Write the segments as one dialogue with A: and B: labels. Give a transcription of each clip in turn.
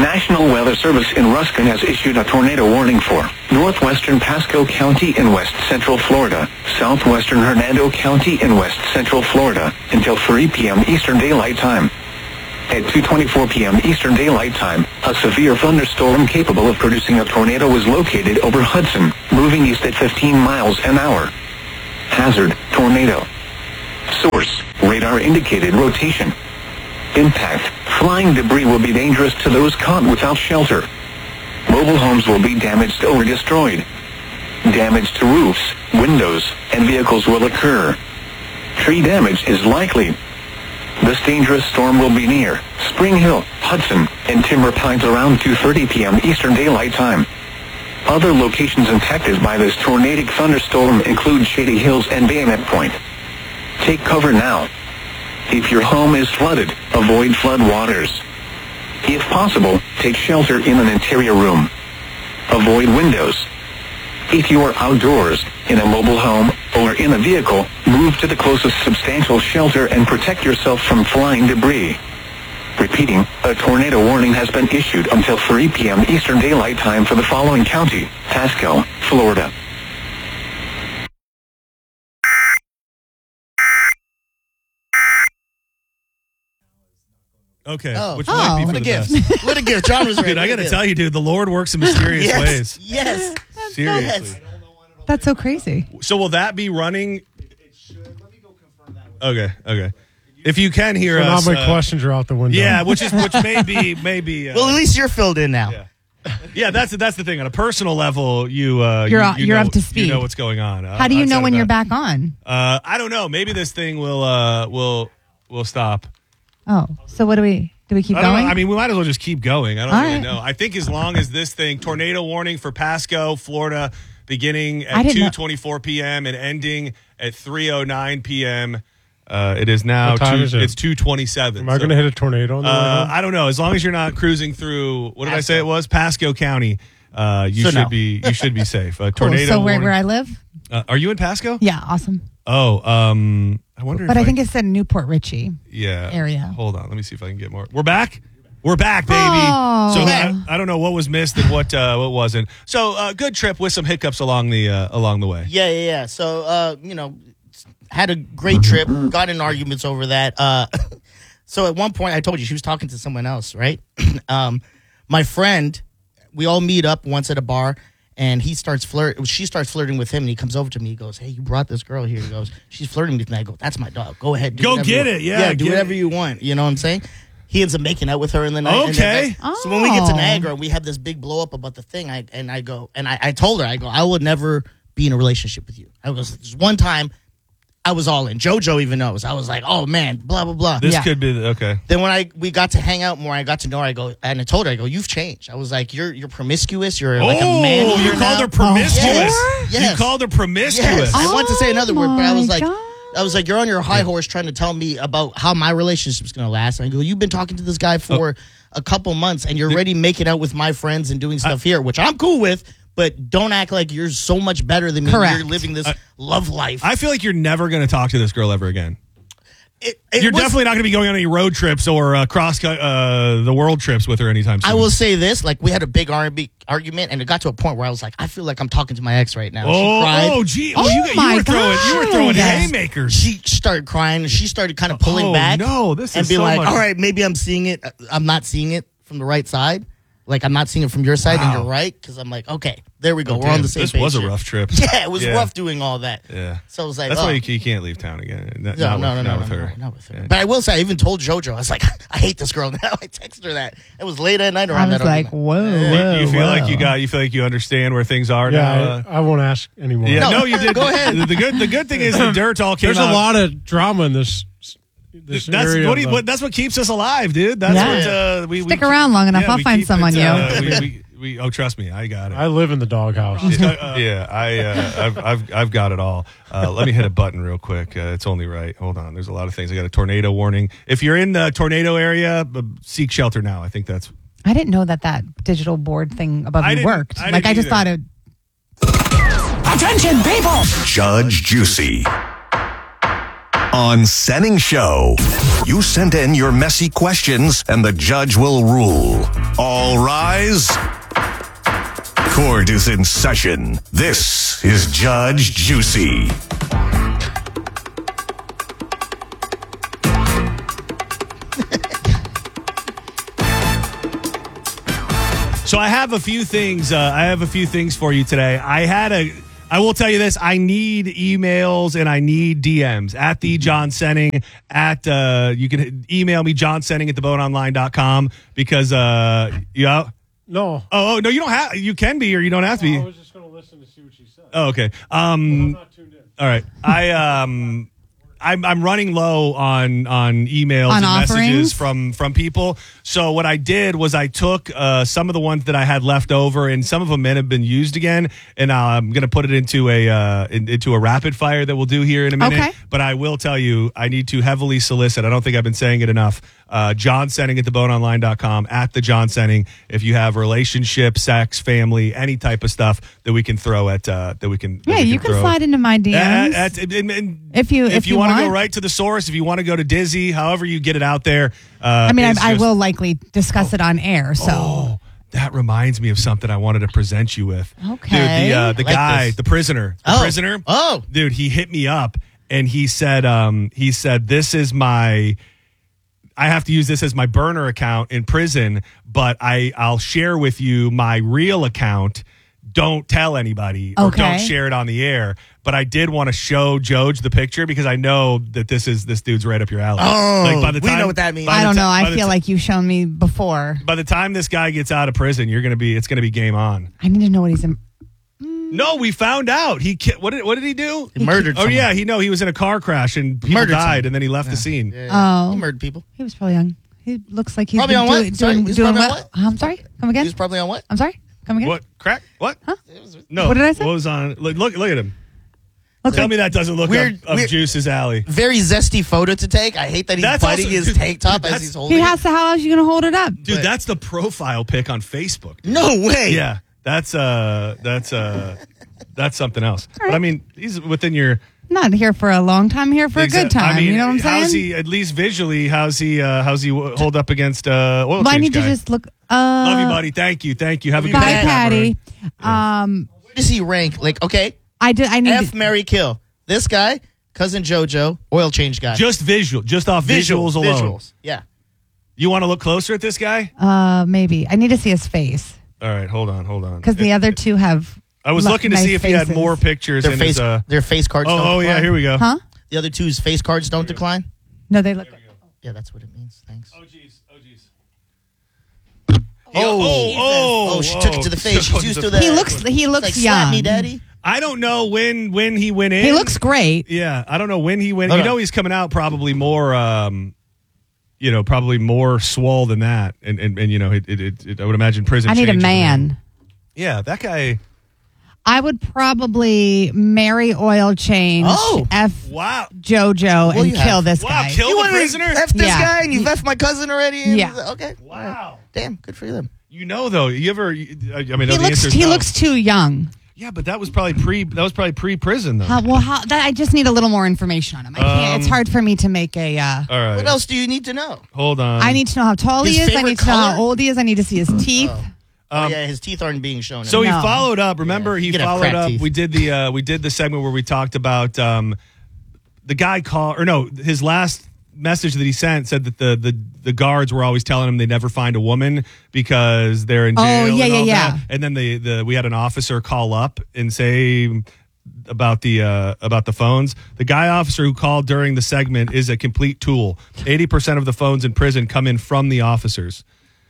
A: National Weather Service in Ruskin has issued a tornado warning for northwestern Pasco County in west central Florida, southwestern Hernando County in west central Florida, until 3 p.m. Eastern Daylight Time. At 2:24 p.m. Eastern Daylight Time, a severe thunderstorm capable of producing a tornado was located over Hudson, moving east at 15 miles an hour. Hazard, tornado. Source, radar indicated rotation. Impact, flying debris will be dangerous to those caught without shelter. Mobile homes will be damaged or destroyed. Damage to roofs, windows, and vehicles will occur. Tree damage is likely. This dangerous storm will be near Spring Hill, Hudson, and Timber Pines around 2:30 p.m. Eastern Daylight Time. Other locations impacted by this tornadic thunderstorm include Shady Hills and Bayonet Point. Take cover now. If your home is flooded, avoid flood waters. If possible, take shelter in an interior room. Avoid windows. If you are outdoors, in a mobile home, or in a vehicle, move to the closest substantial shelter and protect yourself from flying debris. Repeating, a tornado warning has been issued until 3 p.m. Eastern Daylight Time for the following county: Pasco, Florida.
B: Okay.
C: Oh.
B: Which might be for
C: what a
B: the
C: gift.
B: best.
C: What a gift. John was right.
B: Dude, I got to tell you, dude, the Lord works in mysterious
C: yes.
B: ways.
C: Yes.
B: Seriously.
D: That's so crazy.
B: So will that be running? It should. Let me go confirm that. Okay. If you can hear
E: so
B: us.
E: Now my questions are out the window.
B: Yeah, which may be.
C: Well, at least you're filled in now.
B: Yeah, that's the thing. On a personal level, you're
D: up to speed.
B: You know what's going on.
D: How do you know when you're back on?
B: I don't know. Maybe this thing will stop.
D: Oh, so what do we keep going?
B: I mean, we might as well just keep going. I don't
D: All
B: really
D: right.
B: know. I think as long as this thing, tornado warning for Pasco, Florida, beginning at 2:24 p.m. and ending at 3:09 p.m. It is now
E: What time is it?
B: It's 2:27.
E: Am I going to hit a tornado on the way home?
B: I don't know. As long as you're not cruising through, what did I say it was? Pasco County. You should be safe.
D: Cool.
B: Tornado.
D: So
B: warning.
D: where I live?
B: Are you in Pasco?
D: Yeah, awesome.
B: Oh, I wonder.
D: But I think it said Newport Richie.
B: Yeah.
D: Area.
B: Hold on. Let me see if I can get more. We're back. We're back, baby.
D: Oh.
B: So I don't know what was missed and what wasn't. So good trip with some hiccups along the way.
C: Yeah. So, had a great trip. Got in arguments over that. So at one point, I told you she was talking to someone else, right? My friend, we all meet up once at a bar, and she starts flirting with him, and he comes over to me. He goes, "Hey, you brought this girl here." He goes, "She's flirting with me." I go, "That's my dog. Go ahead.
B: Go get it. Yeah,
C: do whatever you want." You know what I'm saying? He ends up making out with her in the night.
B: Okay.
C: So when we get to Niagara, we have this big blow up about the thing. I told her, I would never be in a relationship with you. I was just one time. I was all in. JoJo even knows. I was like, oh man, blah blah blah.
B: This could be okay.
C: Then when we got to hang out more, I got to know her. I told her, you've changed. I was like, you're promiscuous. You're like a man.
B: Oh, you called her promiscuous.
C: Yes.
B: You called her promiscuous.
C: Yes. I wanted to say another word, but I was like,
D: God.
C: You're on your high horse trying to tell me about how my relationship's going to last. And I go, you've been talking to this guy for a couple months, and you're already making out with my friends and doing stuff here, which I'm cool with. But don't act like you're so much better than me.
D: Correct.
C: You're living this love life.
B: I feel like you're never going to talk to this girl ever again. You're definitely not going to be going on any road trips or across the world trips with her anytime soon.
C: I will say this: we had a big R&B argument, and it got to a point where I was like, I feel like I'm talking to my ex right now. She cried.
B: You were throwing haymakers.
C: She started crying, and she started kind of pulling back.
B: No, this is
C: and being
B: so
C: like,
B: much.
C: all right, maybe I'm seeing it. I'm not seeing it from the right side. Like, I'm not seeing it from your side, and you're right, because I'm like, okay, there we go. We're on the same page.
B: This was a
C: here.
B: rough trip.
C: Yeah, it was rough doing all that.
B: Yeah.
C: So I was like,
B: that's why you can't leave town again. Not with her.
C: Not with her.
B: Yeah.
C: But I will say, I even told JoJo, I was like, I hate this girl now. I texted her that. It was late at night
D: I
C: around
D: was
C: that
D: like,
C: argument.
D: whoa.
B: You feel like you feel like you understand where things are now.
E: Yeah, I won't ask anymore.
B: Yeah,
C: No,
B: no, you did.
C: go ahead.
B: The good thing is the dirt all came
E: There's
B: out.
E: a lot of drama in this area.
B: That's what keeps us alive, dude. That's what we
D: Stick around long enough. I'll find
B: keep
D: someone,
B: we trust me, I got it.
E: I live in the doghouse.
B: I've got it all. Let me hit a button real quick. It's only right. Hold on. There's a lot of things. I got a tornado warning. If you're in the tornado area, seek shelter now. I think that's.
D: I didn't know that digital board thing above me worked.
B: I
D: just thought it.
F: Attention, people! Judge Juicy. On Senning Show. You send in your messy questions and the judge will rule. All rise. Court is in session. This is Judge Juicy.
B: So I have a few things. For you today. I will tell you this. I need emails and I need DMs at the John Senning you can email me johnsenning@theboneonline.com because yeah.
E: No.
B: Oh no, you don't have. You can be or you don't have to be.
E: I was just going to listen to see what she said.
B: Oh, okay.
E: I'm not tuned in.
B: All right. I'm running low on emails and messages from people. So what I did was I took some of the ones that I had left over, and some of them may have been used again, and I'm going to put it into a rapid fire that we'll do here in a minute.
D: Okay.
B: But I will tell you, I need to heavily solicit. I don't think I've been saying it enough. John Senning @theboneonline.com at the John Senning. If you have relationship, sex, family, any type of stuff that we can throw at
D: you can slide into my DMs if you
B: want to go right to the source. If you want to go to Dizzy, however you get it out there.
D: I will likely discuss it on air. So
B: that reminds me of something I wanted to present you with.
D: Okay,
B: dude, the guy, the prisoner, prisoner.
C: Oh,
B: dude, he hit me up and he said, this is my. I have to use this as my burner account in prison, but I'll share with you my real account. Don't tell anybody or don't share it on the air. But I did want to show Joj the picture because I know that this dude's right up your alley.
C: Oh, we know what that means.
D: I don't know. I feel like you've shown me before.
B: By the time this guy gets out of prison, it's going to be game on.
D: I need to know what he's in.
B: No, we found out. What did he do?
C: He murdered someone.
B: Oh, yeah. He was in a car crash and people died, and then he left the scene.
C: Yeah.
D: Oh.
C: He murdered people.
D: He was probably young. He looks like he's
C: probably on what?
D: doing what? I'm sorry? Come again?
C: He was probably on what?
D: I'm sorry? Come again?
B: What? Crack? What?
D: Huh?
B: No.
D: What did I say?
B: What was on? Look at him. Tell me that doesn't look up Juice's alley.
C: Very zesty photo to take. I hate that he's biting his tank top as he's holding it.
D: How else are you going to hold it up?
B: Dude, that's the profile pic on Facebook. Dude.
C: No way.
B: Yeah. That's something else. Right. But I mean, he's within your.
D: Not here for a long time, here for a good time. I mean, you know what I'm saying?
B: How's he, at least visually, how's he hold up against oil change
D: I need
B: guy?
D: to just look.
B: Love you, buddy. Thank you. Have a good
D: Bye,
B: day.
D: Patty.
C: Where does he rank? Like, okay.
D: I need
C: F, Marry, Kill. This guy, Cousin JoJo, oil change guy.
B: Just off visuals alone.
C: Visuals. Yeah.
B: You want to look closer at this guy?
D: Maybe. I need to see his face.
B: All right, hold on.
D: Because the other two have.
B: I was looking to see if he had more pictures.
C: Their face cards don't decline.
B: Oh, yeah, here we go.
D: Huh?
C: The other two's face cards don't decline?
D: No, they look.
C: Yeah, that's what it means. Thanks.
B: Oh, jeez.
C: Oh, she took it to the face. She's used to that.
D: He looks
C: like,
D: young.
C: Slap me, daddy.
B: I don't know when he went in.
D: He looks great.
B: Yeah, I don't know when he went. He's coming out probably more, probably more swole than that. And I would imagine prison.
D: I need a man.
B: Yeah, that guy.
D: I would probably marry oil change.
B: Wow.
D: JoJo and kill this guy.
B: Kill the prisoner?
C: F this guy and you've F my cousin already?
D: Yeah.
C: Okay.
B: Wow.
C: Damn, good for them.
B: Though, you ever?
D: He looks too young.
B: Yeah, but that was probably pre-prison though.
D: I just need a little more information on him. I can't. It's hard for me to make a.
B: All right.
C: What else do you need to know?
B: Hold on.
D: I need to know how tall he is. I need to know how old he is. I need to see his teeth.
C: His teeth aren't being shown.
B: So he followed up. Remember, he followed up.
C: Teeth.
B: We did the segment where we talked about the guy his last message that he sent said that the guards were always telling him they never find a woman because they're in jail.
D: Yeah.
B: And then we had an officer call up and say about the phones. The guy officer who called during the segment is a complete tool. 80% of the phones in prison come in from the officers.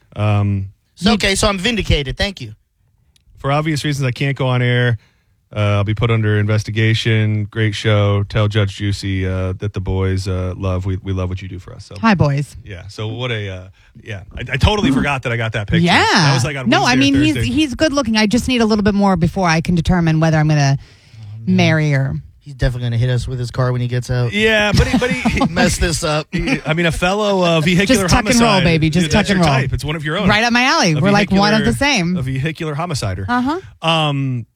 C: So I'm vindicated. Thank you.
B: For obvious reasons, I can't go on air. I'll be put under investigation. Great show. Tell Judge Juicy that the boys love. We love what you do for us. So.
D: Hi, boys.
B: Yeah. So what I totally forgot that I got that picture.
D: Yeah.
B: That was like on Wednesday
D: I mean,
B: or Thursday.
D: he's good looking. I just need a little bit more before I can determine whether I'm going to marry her.
C: He's definitely going to hit us with his car when he gets out.
B: Yeah, but he
C: mess this up.
B: I mean, a fellow vehicular
D: just tuck
B: homicide.
D: and roll, baby. Just tuck and roll.
B: Type. It's one of your own.
D: Right up my alley. We're like one of the same.
B: A vehicular homicider.
D: Uh-huh.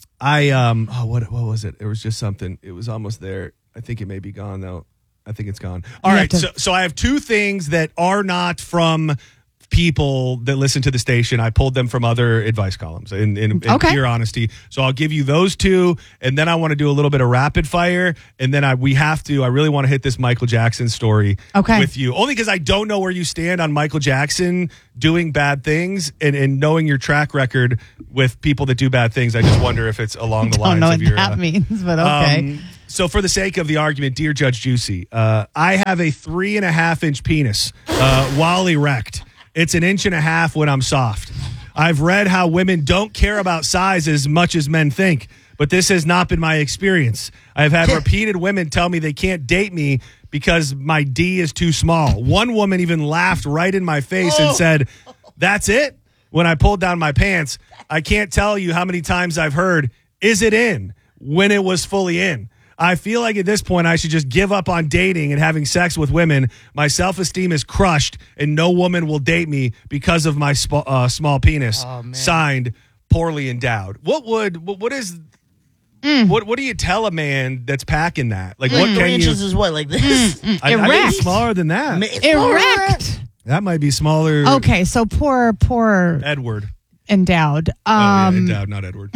B: What was it? It was just something. It was almost there. I think it may be gone though. I think it's gone. All right. So I have two things that are not from people that listen to the station. I pulled them from other advice columns in pure honesty. So I'll give you those two, and then I want to do a little bit of rapid fire, and then I really want to hit this Michael Jackson story with you. Only because I don't know where you stand on Michael Jackson doing bad things, and knowing your track record with people that do bad things, I just wonder if it's along the lines of your...
D: I don't know what that means, but okay.
B: So for the sake of the argument, dear Judge Juicy, I have a 3.5-inch penis while erect. It's 1.5 inches when I'm soft. I've read how women don't care about size as much as men think, but this has not been my experience. I've had repeated women tell me they can't date me because my D is too small. One woman even laughed right in my face and said, "That's it?" When I pulled down my pants. I can't tell you how many times I've heard, "Is it in?" when it was fully in. I feel like at this point I should just give up on dating and having sex with women. My self-esteem is crushed, and no woman will date me because of my small penis. Signed, Poorly Endowed. What do you tell a man that's packing that? Like, what
C: 3 inches is what, like this?
B: I think it's smaller than that.
D: Erect.
B: That might be smaller.
D: Okay, so poor
B: Edward.
D: Endowed.
B: Endowed, not Edward.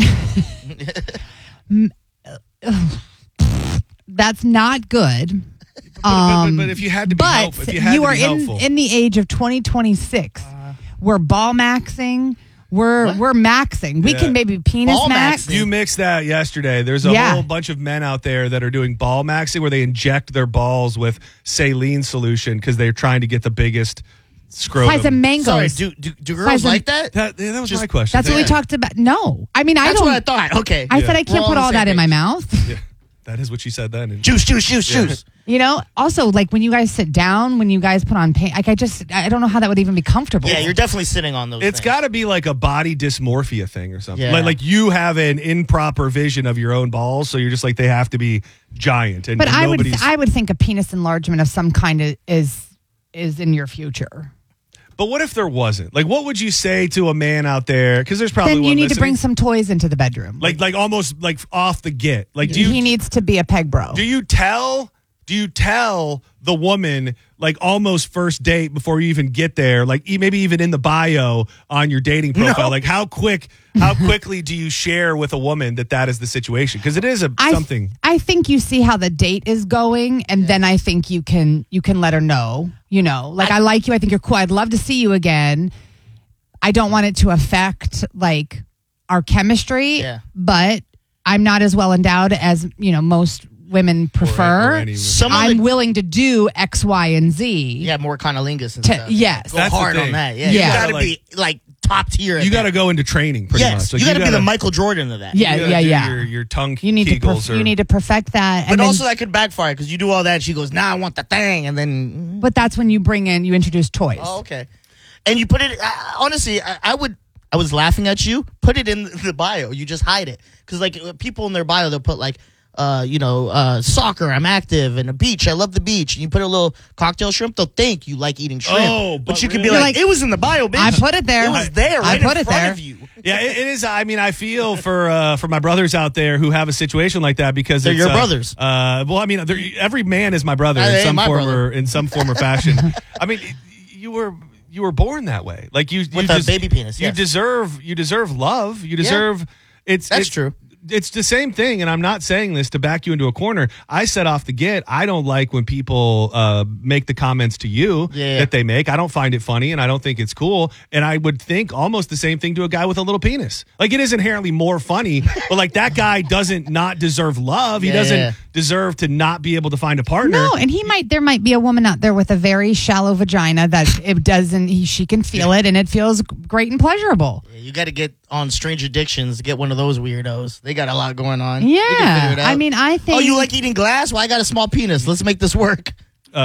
D: That's not good.
B: But if you had to be helpful, if you are
D: in the age of 2026, we're ball maxing. We're maxing. We can maybe penis
C: Ball
D: max.
C: maxing.
B: You mixed that yesterday. There's a whole bunch of men out there that are doing ball maxing where they inject their balls with saline solution because they're trying to get the biggest scrotum.
D: Size of mangoes.
C: Sorry, do girls like that?
B: That was my question.
D: That's what we talked about. No. I mean,
C: That's what I thought. Okay.
D: I said I can't put all that in my mouth.
B: Yeah, that is what she said then.
C: Juice.
D: You know, also, like, when you guys sit down, when you guys put on paint, like, I don't know how that would even be comfortable.
C: Yeah, you're definitely sitting on those
B: It's
C: things.
B: got to be like a body dysmorphia thing or something.
C: Yeah.
B: Like you have an improper vision of your own balls, so you're just like, they have to be giant.
D: But I would think a penis enlargement of some kind is in your future.
B: But what if there wasn't? Like, what would you say to a man out there? Because there's probably
D: then you
B: one
D: need
B: listening.
D: to bring some toys into the bedroom.
B: Like almost like off the get. Like,
D: he needs to be a peg bro.
B: Do you tell the woman, like, almost first date before you even get there, like maybe even in the bio on your dating profile, like how quickly do you share with a woman that is the situation? Because it is something.
D: I think you see how the date is going, and then I think you can let her know. You know, like, I like you. I think you're cool. I'd love to see you again. I don't want it to affect like our chemistry, but I'm not as well endowed as most women prefer. I'm willing to do X, Y, and Z.
C: Yeah, more conolingus and stuff.
D: Yes.
C: Go hard on that. Yeah. You got to be like top tier.
B: You got to go into training pretty much.
C: Like, you got to be the Michael Jordan of that.
D: Yeah.
B: Your tongue
D: you need
B: kegels.
D: You need to perfect that.
C: But also that could backfire because you do all that and she goes, "Nah, I want the thing," and then.
D: But that's when you introduce toys.
C: Oh, okay. And you put it. Honestly, I was laughing at you. Put it in the bio. You just hide it because like people in their bio they'll put like. Soccer, I'm active, and a beach, I love the beach. And you put a little cocktail shrimp, they'll think you like eating shrimp. But you could be like, it was in the bio, bitch.
D: I put it there.
C: It was there right in front of you.
B: Yeah, it is. I mean, I feel for my brothers out there who have a situation like that because
C: they're your brothers.
B: Well, I mean, every man is my brother in some form or fashion. I mean, you were born that way. Like you
C: with a baby penis.
B: You deserve love. You deserve.
C: That's true.
B: It's the same thing, and I'm not saying this to back you into a corner. I said off the get, I don't like when people make the comments to you that they make. I don't find it funny, and I don't think it's cool. And I would think almost the same thing to a guy with a little penis. Like, it is inherently more funny, but like that guy doesn't not deserve love. He doesn't deserve to not be able to find a partner.
D: No, and there might be a woman out there with a very shallow vagina that it doesn't. She can feel it, and it feels great and pleasurable.
C: Yeah, you got to get on Strange Addictions to get one of those weirdos. They got a lot going on.
D: Yeah,
C: you can figure it out.
D: I mean, I think.
C: Oh, you like eating glass? Well, I got a small penis. Let's make this work.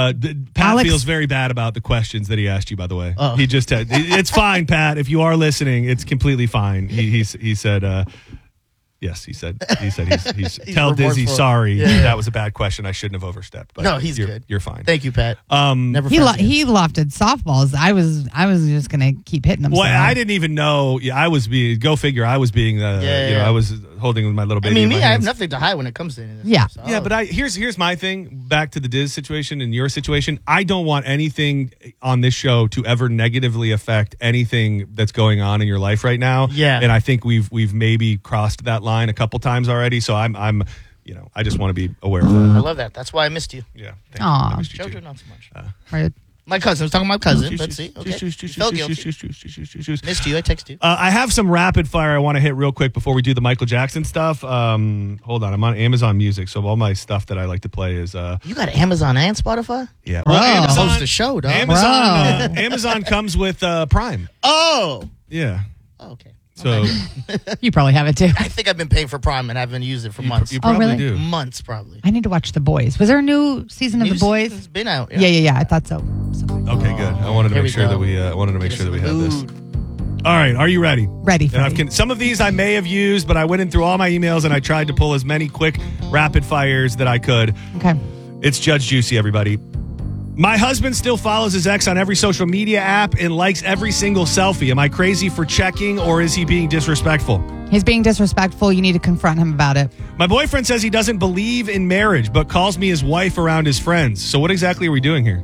B: Pat feels very bad about the questions that he asked you, by the way. He just it's fine, Pat. If you are listening, it's completely fine. He said Yes, he said he's tell Dizzy
C: remorseful.
B: sorry.
C: Yeah.
B: That was a bad question. I shouldn't have overstepped. But
C: No, he's
B: you're,
C: good.
B: You're fine.
C: Thank you, Pat. Never
D: He
C: forget.
D: he lofted softballs. I was just gonna keep hitting him.
B: Well,
D: so.
B: I didn't even know. Yeah, I was being. Go figure. I was being.
C: Yeah.
B: I was holding my little baby.
C: I mean,
B: in
C: me,
B: my
C: I have
B: hands.
C: nothing to hide when it comes to anything.
D: Yeah.
C: So,
B: Yeah, but here's my thing. Back to the Diz situation and your situation. I don't want anything on this show to ever negatively affect anything that's going on in your life right now.
C: Yeah.
B: and I think we've maybe crossed that line a couple times already. So I'm I just want to be aware of that.
C: I love that. That's why I missed you.
B: Yeah. Thank
D: Aw.
B: you. I missed you
C: Jojo,
B: too.
C: not so much.
D: Right.
C: My cousin. I was talking about my cousin. Let's see. Okay. You felt guilty. Missed you. I text you.
B: I have some rapid fire I want to hit real quick before we do the Michael Jackson stuff. Hold on, I'm on Amazon Music, so all my stuff that I like to play is
C: You got Amazon and Spotify?
B: yeah.
D: Wow.
B: Amazon,
C: Host the show, dog.
B: Amazon comes with Prime.
C: Oh.
B: Yeah,
C: Okay.
B: so
D: You probably have it too.
C: I think I've been paying for Prime and I haven't used it for months.
B: you probably
D: really?
B: do.
C: Months, probably.
D: I need to watch The Boys. Was there a new season of
C: New
D: The Boys?
C: season's been out.
D: Yeah. I thought so.
B: Okay, good. I wanted to
C: Here
B: make
C: we
B: sure
C: go.
B: that we had this.
C: Mood.
B: All right, are you ready?
D: Ready for
B: And
D: it.
B: some of these I may have used, but I went in through all my emails and I tried to pull as many quick rapid fires that I could.
D: Okay.
B: It's Judge Juicy, everybody. My husband still follows his ex on every social media app and likes every single selfie. Am I crazy for checking, or is he being disrespectful?
D: He's being disrespectful. You need to confront him about it.
B: My boyfriend says he doesn't believe in marriage, but calls me his wife around his friends. So what exactly are we doing here?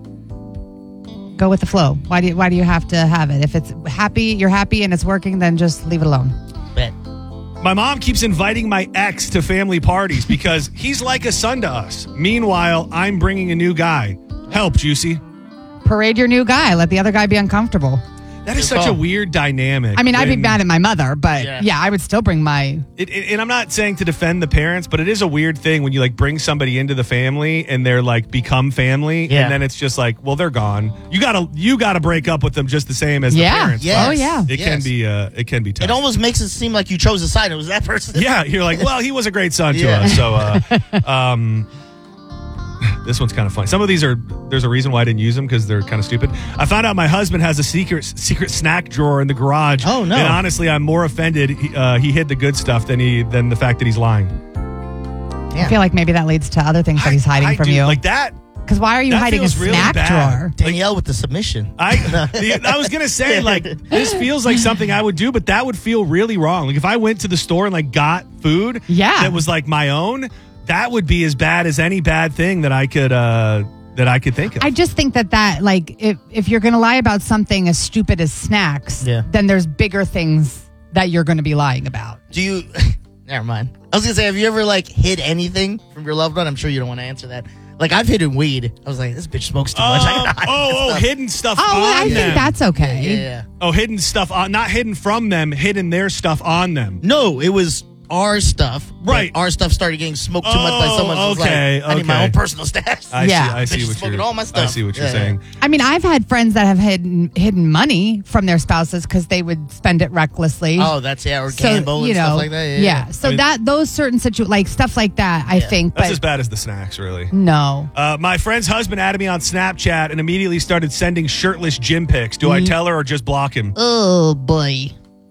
D: Go with the flow. Why do you have to have it? If it's happy, you're happy and it's working, then just leave it alone.
C: Bet.
B: My mom keeps inviting my ex to family parties because he's like a son to us. Meanwhile, I'm bringing a new guy. Help, Juicy.
D: Parade your new guy. Let the other guy be uncomfortable.
B: That is
C: Good
B: such a
C: call.
B: weird dynamic.
D: I mean, I'd be
B: when-
D: mad at my mother, but
C: Yeah.
D: yeah, I would still bring my.
B: And I'm not saying to defend the parents, but it is a weird thing when you like bring somebody into the family and they're like become family,
C: Yeah.
B: and then it's just like, well, they're gone. You gotta break up with them just the same as
D: Yeah.
B: the parents.
C: Yes.
D: Oh, yeah.
B: It can be tough.
C: It almost makes it seem like you chose a side. It was that person.
B: Yeah, you're like, well, he was a great son to
C: Yeah.
B: us. So, this one's kind of funny. Some of these there's a reason why I didn't use them because they're kind of stupid. I found out my husband has a secret snack drawer in the garage.
C: Oh, no.
B: And honestly, I'm more offended he hid the good stuff than the fact that he's lying.
D: I feel like maybe that leads to other things that he's hiding
B: I
D: from
B: do,
D: you.
B: like that.
D: Because why are you
B: that
D: hiding a
B: feels really
D: snack
B: bad.
D: drawer?
C: Danielle with the submission.
B: I was gonna say, like, this feels like something I would do, but that would feel really wrong. Like if I went to the store and like got food
D: Yeah.
B: that was like my own, that would be as bad as any bad thing that I could think of.
D: I just think that like if you're going to lie about something as stupid as snacks,
C: Yeah.
D: then there's bigger things that you're going to be lying about.
C: Do you? Never mind. I was gonna say, have you ever like hid anything from your loved one? I'm sure you don't want to answer that. Like I've hidden weed. I was like, this bitch smokes too much. I gotta hide this stuff.
B: hidden stuff
D: Oh,
B: on
D: I
B: them.
D: think that's okay.
C: Yeah.
B: Oh, hidden stuff on, not hidden from them, hidden their stuff on them.
C: No, it was our stuff. but
B: Right.
C: Our stuff started getting smoked too much by someone. So it was
B: okay,
C: like, I need my
B: okay.
C: own personal stash.
D: Yeah.
B: I see
C: Bitch
B: what
C: smoking
B: you're
C: all my stuff.
B: I see what you're
C: Yeah,
B: saying.
D: I mean, I've had friends that have hidden money from their spouses because they would spend it recklessly.
C: Oh, that's or gamble and stuff like that. Yeah.
D: So
B: I mean-
D: that those certain like stuff like that, I think.
B: That's
D: But
B: as bad as the snacks, really.
D: no.
B: My friend's husband added me on Snapchat and immediately started sending shirtless gym pics. Do I tell her or just block him?
C: Oh boy.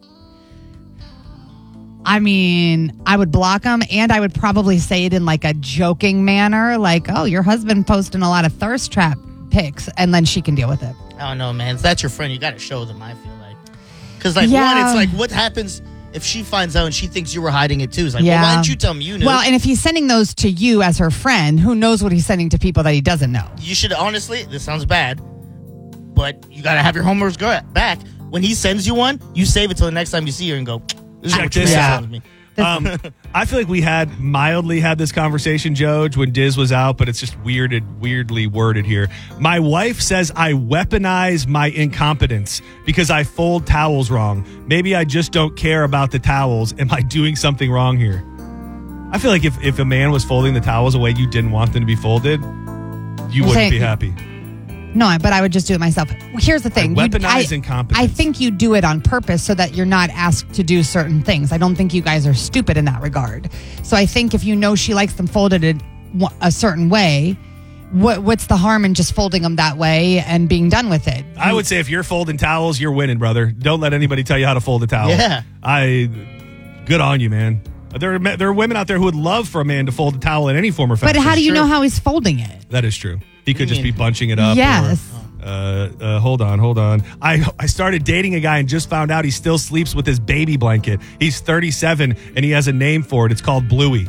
D: I mean, I would block them, and I would probably say it in like a joking manner, like, "Oh, your husband posting a lot of thirst trap pics," and then she can deal with it.
C: I don't know, man. If that's your friend, you got to show them. I feel like, because like
D: Yeah.
C: one, it's like, what happens if she finds out and she thinks you were hiding it too? It's like,
D: Yeah.
C: well, why didn't you tell me you knew?
D: Well, and if he's sending those to you as her friend, who knows what he's sending to people that he doesn't know?
C: You should honestly. This sounds bad, but you got to have your homework back. When he sends you one, you save it till the next time you see her and go, "This is
B: Check
C: what you
B: this
C: made
B: out.
C: fun of me."
B: I feel like we had mildly had this conversation, Joj, when Diz was out, but it's just weirdly worded here. My wife says I weaponize my incompetence because I fold towels wrong. Maybe I just don't care about the towels. Am I doing something wrong here? I feel like if a man was folding the towels away you didn't want them to be folded, you wouldn't be happy.
D: No, but I would just do it myself. Here's the thing.
B: weaponize incompetence.
D: I think you do it on purpose so that you're not asked to do certain things. I don't think you guys are stupid in that regard. So I think if you know she likes them folded in a certain way, what's the harm in just folding them that way and being done with it?
B: I would say if you're folding towels, you're winning, brother. Don't let anybody tell you how to fold a towel.
C: Yeah.
B: Good on you, man. There are women out there who would love for a man to fold a towel in any form or fashion.
D: But how do you know how he's folding it?
B: That is true. He could just be bunching it up.
D: Yes.
B: Hold on. I started dating a guy and just found out he still sleeps with his baby blanket. He's 37 and he has a name for it. It's called Bluey.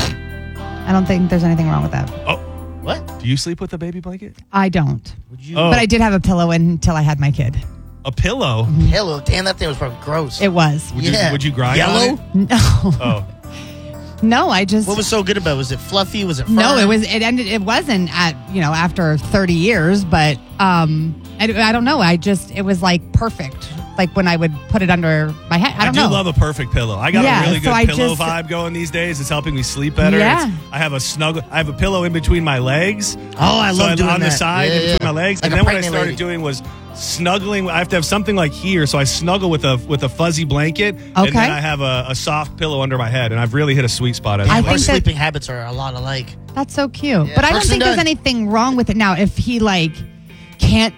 D: I don't think there's anything wrong with that.
B: Oh,
C: What?
B: do you sleep with a baby blanket?
D: I don't.
B: Oh.
D: But I did have a pillow until I had my kid.
B: A pillow?
C: Hello, damn, that thing was probably gross.
D: It was.
B: Would you grind
C: Yellow?
B: on it?
D: No.
B: Oh.
D: No, I just.
C: What was so good about it? Was it fluffy? Was it firm?
D: No, it ended. It wasn't after 30 years, but I don't know. It was like perfect. Like when I would put it under my head. I don't know.
B: do love a perfect pillow. I got
D: Yeah,
B: a really
D: so
B: good
D: I
B: pillow
D: just-
B: vibe going these days. It's helping me sleep better.
D: Yeah.
B: I have a pillow in between my legs.
C: Oh, I love doing
B: on the
C: that.
B: side
C: Yeah,
B: in between
C: yeah.
B: my legs.
C: Like
B: And
C: a
B: then what I
C: pregnant
B: started
C: lady.
B: doing was snuggling. I have to have something like here, so I snuggle with a fuzzy blanket, and
D: Okay.
B: then I have a soft pillow under my head, and I've really hit a sweet spot.
D: I
C: Our
D: think that-
C: sleeping habits are a lot alike.
D: That's so cute.
C: Yeah.
D: But I don't
C: Brooks
D: think
C: and
D: there's
C: Dunn.
D: anything wrong with it now. If he can't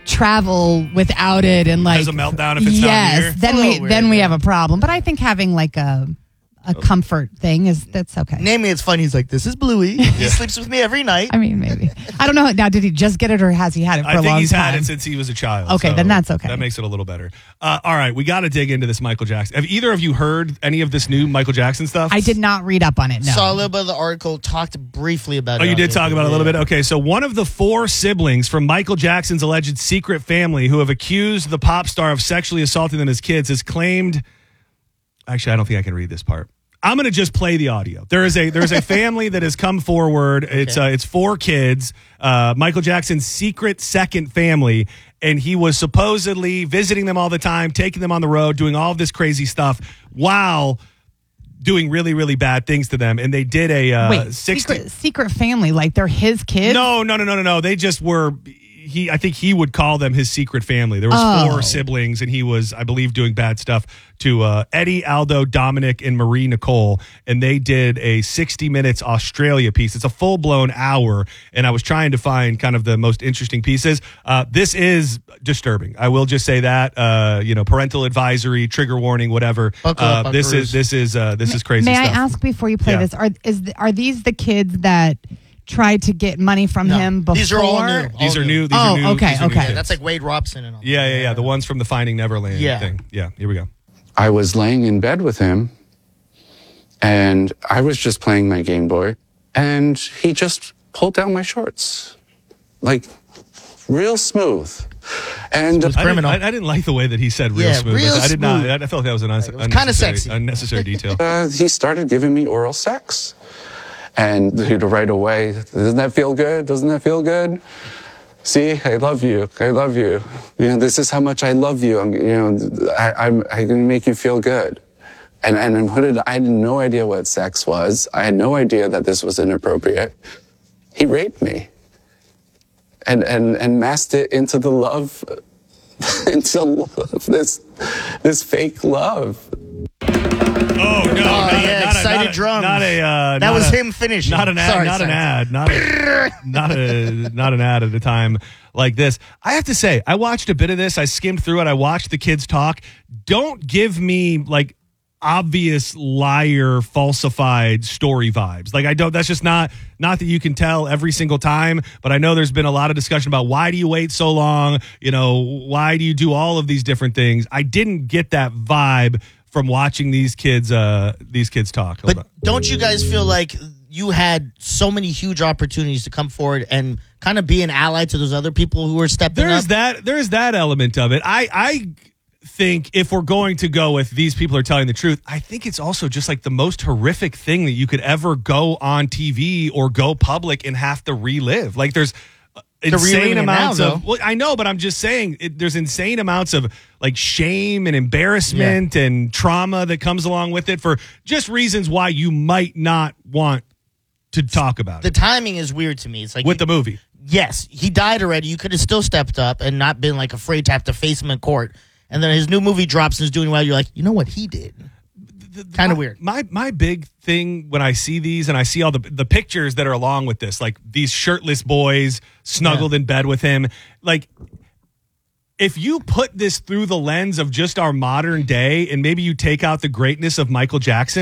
D: travel without it and
B: Has a meltdown if it's not
D: yes,
B: here?
D: then
C: It's a
D: we
C: little weird,
D: then we
C: yeah.
D: have a problem. But I think having like a comfort thing that's okay.
C: Namely, it's funny. He's like, this is Bluey. He sleeps with me every night.
D: I mean, maybe. I don't know. Now, did he just get it or has he had it for
B: I
D: a long
B: think he's
D: time?
B: had it since he was a child.
D: Okay,
B: so
D: then that's okay.
B: That makes it a little better. All right, we got to dig into this Michael Jackson. Have either of you heard any of this new Michael Jackson stuff?
D: I did not read up on it. No.
C: Saw a little bit of the article, talked briefly about it.
B: Oh, you
C: on
B: did
C: Facebook.
B: talk about it a little
C: Yeah.
B: bit? Okay, so one of the 4 siblings from Michael Jackson's alleged secret family who have accused the pop star of sexually assaulting them as kids has claimed... Actually, I don't think I can read this part. I'm going to just play the audio. There's a family that has come forward. It's 4 kids. Michael Jackson's secret second family, and he was supposedly visiting them all the time, taking them on the road, doing all of this crazy stuff while doing really, really bad things to them. And they did a
D: Wait,
B: 60
D: secret family, like they're his kids?
B: No. They just were. I think he would call them his secret family. There was 4 siblings, and he was, I believe, doing bad stuff to Eddie, Aldo, Dominic, and Marie Nicole. And they did a 60 Minutes Australia piece. It's a full-blown hour, and I was trying to find kind of the most interesting pieces. This is disturbing. I will just say that. Parental advisory, trigger warning, whatever.
C: Buckle up,
B: This is crazy
D: May
B: stuff.
D: I ask before you play
B: Yeah.
D: this? Are these the kids that tried to get money from
C: No.
D: him before?
C: These are all new.
B: These are new.
D: Oh, okay,
B: these are new
D: okay.
B: kids.
C: Yeah, that's like Wade Robson and all.
B: Yeah. The ones from the Finding Neverland thing. Yeah, here we go.
G: I was laying in bed with him, and I was just playing my Game Boy, and he just pulled down my shorts, like real smooth. And
C: Criminal.
B: I didn't like the way that he said real
C: Yeah,
B: smooth.
C: real
B: I did not.
C: smooth.
B: I felt that was an
C: kinda sexy.
B: unnecessary detail.
G: he started giving me oral sex. And right away, doesn't that feel good? Doesn't that feel good? See, I love you. I love you. This is how much I love you. I'm gonna make you feel good. And I had no idea what sex was. I had no idea that this was inappropriate. He raped me. And masked it into the love, into love, this fake love.
B: Oh no!
C: yeah, excited drums. That was him finishing.
B: Not an ad.
C: Sorry,
B: not an
C: sorry.
B: ad. Not an ad at a time like this. I have to say, I watched a bit of this. I skimmed through it. I watched the kids talk. Don't give me like obvious liar, falsified story vibes. Like I don't. That's just not that you can tell every single time. But I know there's been a lot of discussion about why do you wait so long? Why do you do all of these different things? I didn't get that vibe from watching these kids talk. Hold
C: But
B: on.
C: don't you guys feel like you had so many huge opportunities to come forward and kind of be an ally to those other people who were stepping up?
B: There's that element of it. I think if we're going to go with these people are telling the truth, I think it's also just like the most horrific thing that you could ever go on TV or go public and have to relive. Like there's insane
C: reliving it
B: amounts
C: now,
B: of well, I know, but I'm just saying there's insane amounts of like shame and embarrassment and trauma that comes along with it for just reasons why you might not want to talk about
C: The
B: it
C: timing is weird to me. It's like
B: with the movie.
C: yes, he died already. You could have still stepped up and not been like afraid to have to face him in court. And then his new movie drops and is doing well. You're like, you know what he did? Kind of weird.
B: My big thing when I see these and I see all the pictures that are along with this, like these shirtless boys snuggled in bed with him, like if you put this through the lens of just our modern day and maybe you take out the greatness of Michael Jackson,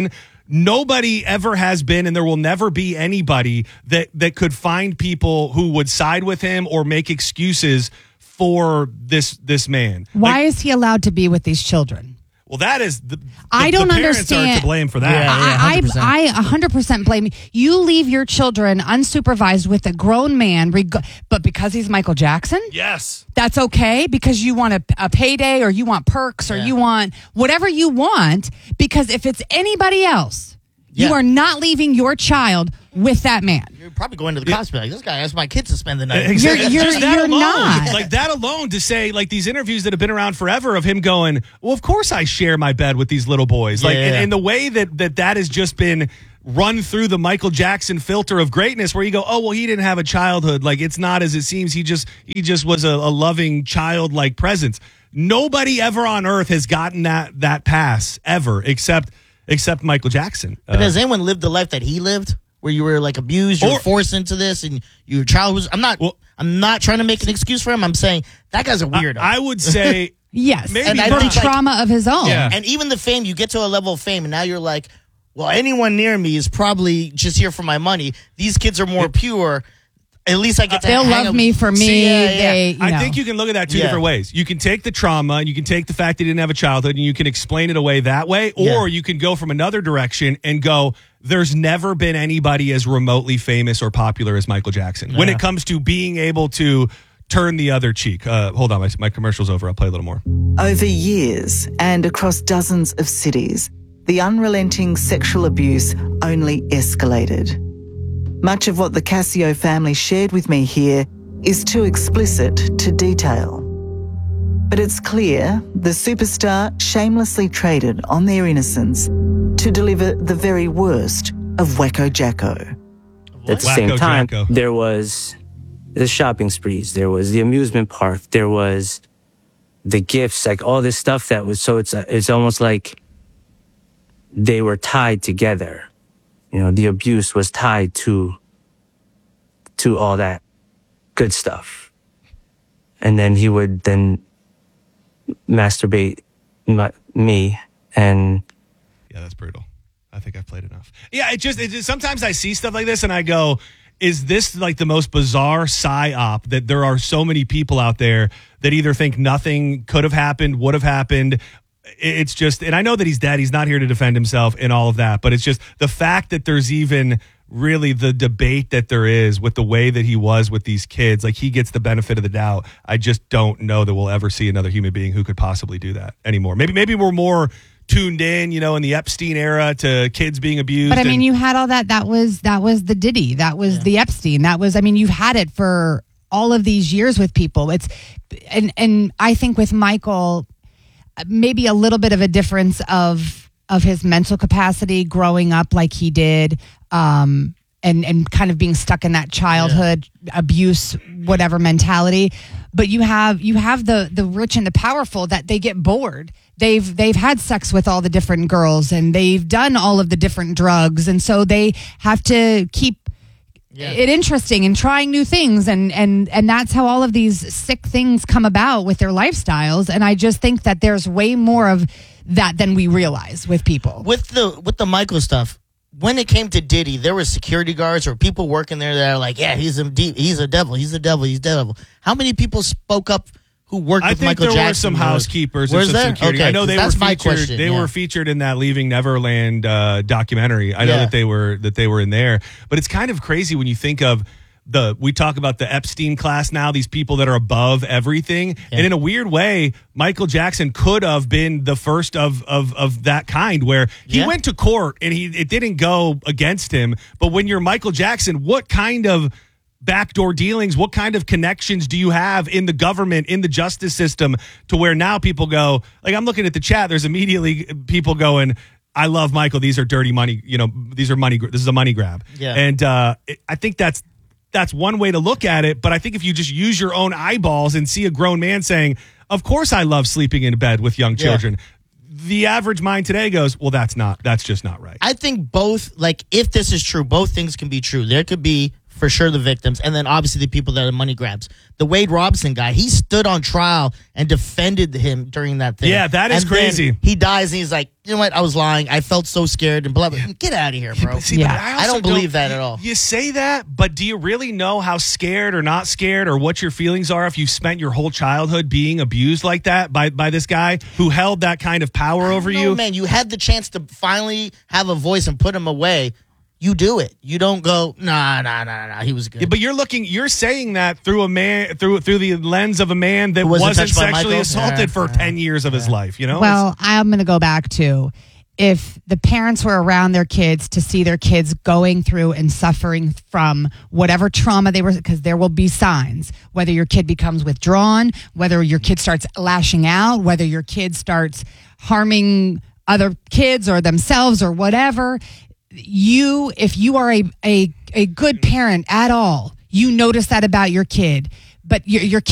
B: nobody ever has been, and there will never be anybody that could find people who would side with him or make excuses for this man.
D: Why is he allowed to be with these children?
B: Well, that is
D: I don't
B: the parents
D: understand.
B: are to blame for that.
C: Yeah, 100%.
D: I 100% blame you. You leave your children unsupervised with a grown man, but because he's Michael Jackson,
B: Yes.
D: that's okay because you want a payday or you want perks or you want whatever you want. Because if it's anybody else, you are not leaving your child with that man.
C: You're probably going to the cops, like, this guy asked my kids to spend the night.
B: Exactly.
D: You're
B: Just that alone,
D: not.
B: like that alone to say, like these interviews that have been around forever of him going, well, of course I share my bed with these little boys. Like, and the way that has just been run through the Michael Jackson filter of greatness, where you go, oh, well, he didn't have a childhood. Like, it's not as it seems. He just was a loving childlike presence. Nobody ever on earth has gotten that pass ever, except Michael Jackson.
C: But has anyone lived the life that he lived, where you were like abused, you were forced into this, and your child was? I'm not trying to make an excuse for him. I'm saying that guy's a weirdo.
B: I would say
D: yes,
B: maybe
C: And I
D: for
C: think, like-
D: trauma of his own.
B: Yeah.
C: And even the fame, you get to a level of fame, and now you're like, well, anyone near me is probably just here for my money. These kids are more pure. At least I get to
D: They'll
C: hang
D: love
C: out-
D: me for me.
C: See, yeah.
D: They, you
B: I
D: know.
B: think you can look at that two
C: Yeah.
B: different ways. You can take the trauma and you can take the fact that he didn't have a childhood and you can explain it away that way, or
C: Yeah.
B: you can go from another direction and go, there's never been anybody as remotely famous or popular as Michael Jackson when it comes to being able to turn the other cheek. Hold on, my commercial's over. I'll play a little more.
H: Over years and across dozens of cities, the unrelenting sexual abuse only escalated. Much of what the Casio family shared with me here is too explicit to detail. But it's clear the superstar shamelessly traded on their innocence to deliver the very worst of Wacko Jacko.
I: At the
B: Wacko
I: same time,
B: Jacko.
I: there was the shopping sprees, there was the amusement park, there was the gifts, like all this stuff that was, so it's almost like they were tied together. You know, the abuse was tied to all that good stuff. And then he would then masturbate me and
B: Yeah, that's brutal. I think I've played enough. Yeah, it just sometimes I see stuff like this and I go, is this like the most bizarre psyop that there are so many people out there that either think nothing could have happened, would have happened? It's just, and I know that he's dead. He's not here to defend himself and all of that, but it's just the fact that there's even really the debate that there is with the way that he was with these kids. Like, he gets the benefit of the doubt. I just don't know that we'll ever see another human being who could possibly do that anymore. Maybe we're more tuned in, in the Epstein era to kids being abused.
D: But I mean, you had all that. That was the Diddy. That was the Epstein. That was. I mean, you've had it for all of these years with people. It's and I think with Michael, maybe a little bit of a difference of his mental capacity growing up like he did, and kind of being stuck in that childhood abuse, whatever mentality. But you have the rich and the powerful that they get bored. They've had sex with all the different girls and they've done all of the different drugs, and so they have to keep it interesting and trying new things, and that's how all of these sick things come about with their lifestyles. And I just think that there's way more of that than we realize with people.
C: With the Michael stuff, when it came to Diddy, there were security guards or people working there that are like, yeah, he's a devil. How many people spoke up who worked with Michael Jackson?
B: I think there were some housekeepers and
C: Was
B: some
C: there?
B: security.
C: Okay,
B: I know they
C: that's
B: were
C: my
B: featured.
C: question,
B: They were featured in that Leaving Neverland documentary. I know that they were in there. But it's kind of crazy when you think of we talk about the Epstein class now, these people that are above everything. And in a weird way, Michael Jackson could have been the first of that kind, where he went to court and it didn't go against him. But when you're Michael Jackson, what kind of backdoor dealings, what kind of connections do you have in the government, in the justice system, to where now people go, like, I'm looking at the chat, there's immediately people going, I love Michael, these are dirty money, these are money, this is a money grab.
C: Yeah.
B: And I think that's one way to look at it. But I think if you just use your own eyeballs and see a grown man saying, of course I love sleeping in bed with young children, the average mind today goes, well, that's just not right.
C: I think both, like, if this is true, both things can be true. There could be for sure the victims, and then obviously the people that are money grabs. The Wade Robson guy, he stood on trial and defended him during that thing.
B: Yeah, that is
C: And then
B: crazy.
C: he dies and he's like, you know what? I was lying. I felt so scared and blah, blah. Get out of here, bro.
B: But see, but
C: I
B: also
C: don't believe that at all.
B: You say that, but do you really know how scared or not scared or what your feelings are if you've spent your whole childhood being abused like that by this guy who held that kind of power over you?
C: Man, you had the chance to finally have a voice and put him away. You do it. You don't go, nah, he was good.
B: Yeah, but you're saying that through a man, through the lens of a man that wasn't
C: touched by
B: sexually
C: Michael?
B: assaulted for 10 years of his life, you know?
D: Well, I'm going to go back to if the parents were around their kids to see their kids going through and suffering from whatever trauma they were, because there will be signs, whether your kid becomes withdrawn, whether your kid starts lashing out, whether your kid starts harming other kids or themselves or whatever. If you are a good parent at all, you notice that about your kid, but your kid